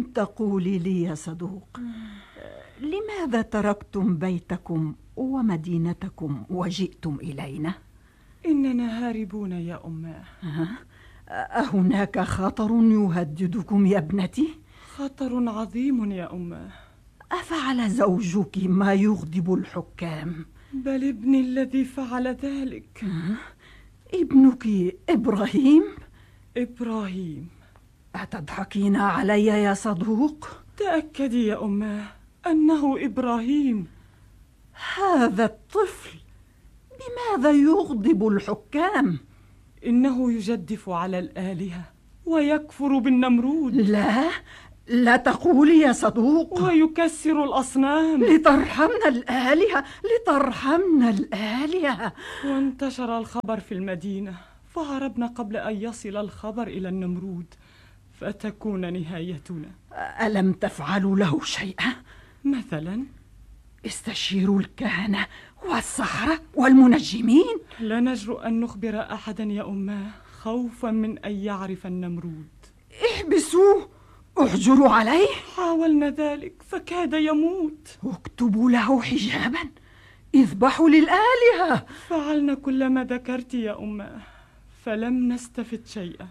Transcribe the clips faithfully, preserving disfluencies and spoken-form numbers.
تقولي لي يا صدوق، لماذا تركتم بيتكم ومدينتكم وجئتم إلينا؟ إننا هاربون يا أماه. أهناك خطر يهددكم يا ابنتي؟ خطر عظيم يا أماه. أفعل زوجك ما يغضب الحكام؟ بل ابني الذي فعل ذلك. ابنك إبراهيم؟ إبراهيم. أتضحكين علي يا صدوق؟ تأكدي يا أماه أنه إبراهيم. هذا الطفل بماذا يغضب الحكام؟ إنه يجدف على الآلهة ويكفر بالنمرود. لا لا تقولي يا صدوق. ويكسر الأصنام. لترحمنا الآلهة، لترحمنا الآلهة. وانتشر الخبر في المدينة فهربنا قبل أن يصل الخبر إلى النمرود فتكون نهايتنا. ألم تفعلوا له شيئا؟ مثلا استشيروا الكهنة والسحرة والمنجمين. لا نجرؤ أن نخبر أحدا يا أماه خوفا من أن يعرف النمرود. احبسوه، احجروا عليه. حاولنا ذلك فكاد يموت. اكتبوا له حجابا، اذبحوا للآلهة. فعلنا كل ما ذكرت يا أماه فلم نستفد شيئا.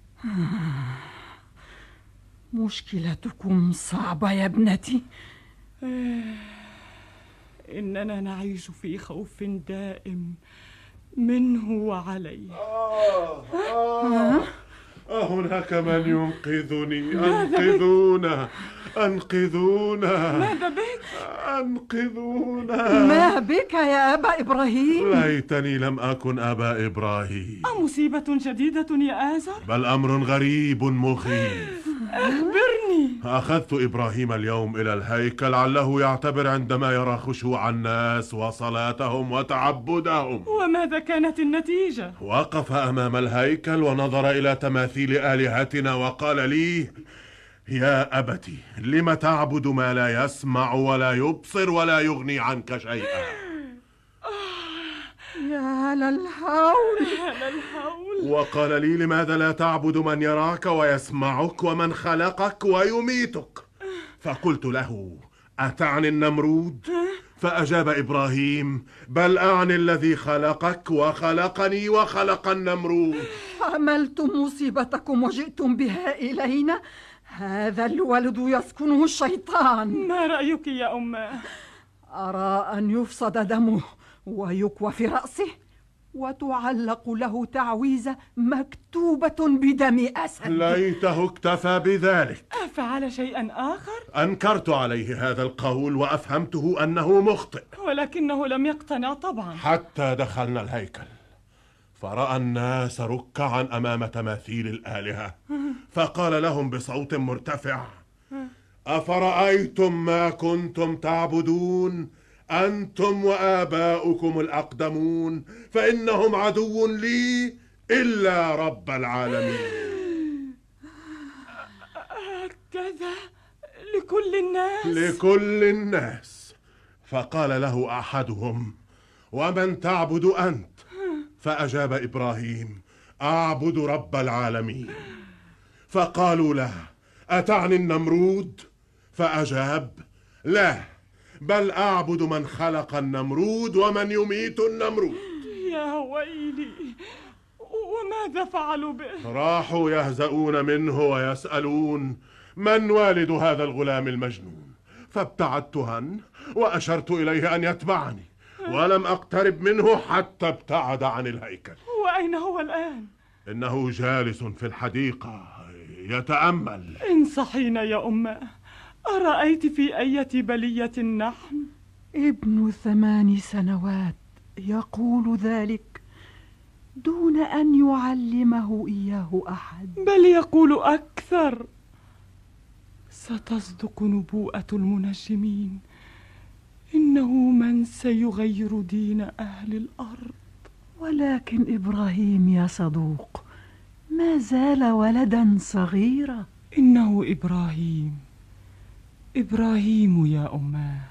مشكلتكم صعبة يا ابنتي. إننا نعيش في خوف دائم منه وعليه. آه آه هناك من ينقذني. أنقذونا أنقذونا. ماذا بك؟ أنقذونا. ما بك يا أبا إبراهيم؟ ليتني لم أكن أبا إبراهيم. أمصيبة جديدة يا آزر؟ بل أمر غريب مخيف. أخبرني. أخذت إبراهيم اليوم إلى الهيكل لعله يعتبر عندما يرى خشوع الناس وصلاتهم وتعبدهم. وماذا كانت النتيجة؟ وقف أمام الهيكل ونظر إلى تماثيل آلهتنا وقال لي: يا أبتي، لم تعبد ما لا يسمع ولا يبصر ولا يغني عنك شيئا؟ يا للهول يا للهول. وقال لي: لماذا لا تعبد من يراك ويسمعك ومن خلقك ويميتك؟ فقلت له: أتعني النمرود؟ فأجاب إبراهيم: بل أعني الذي خلقك وخلقني وخلق النمرود. حملتم مصيبتكم وجئتم بها إلينا. هذا الولد يسكنه الشيطان. ما رأيك يا أماه؟ أرى أن يفسد دمه ويكوى في رأسه وتعلق له تعويذة مكتوبة بدم أسد. ليته اكتفى بذلك. أفعل شيئا آخر؟ أنكرت عليه هذا القول وأفهمته أنه مخطئ، ولكنه لم يقتنع طبعا. حتى دخلنا الهيكل فرأى الناس ركعا أمام تماثيل الآلهة، فقال لهم بصوت مرتفع: أفرأيتم ما كنتم تعبدون أنتم وآباؤكم الأقدمون فإنهم عدو لي إلا رب العالمين. هكذا لكل الناس؟ لكل الناس. فقال له أحدهم: ومن تعبد أنت؟ فأجاب إبراهيم: أعبد رب العالمين. فقالوا له: أتعني النمرود؟ فأجاب: لا، بل أعبد من خلق النمرود ومن يميت النمرود. يا ويلي، وماذا فعلوا به؟ راحوا يهزؤون منه ويسألون: من والد هذا الغلام المجنون؟ فابتعدت هن وأشرت إليه أن يتبعني، ولم أقترب منه حتى ابتعد عن الهيكل. وأين هو الآن؟ إنه جالس في الحديقة يتأمل. انصحينا يا أمه، أرأيت في أية بلية نحن؟ ابن ثمان سنوات يقول ذلك دون أن يعلمه إياه أحد. بل يقول أكثر. ستصدق نبوءة المنجمين، إنه من سيغير دين أهل الأرض. ولكن إبراهيم يا صدوق ما زال ولدا صغيرا. إنه إبراهيم، إبراهيم يا أماه.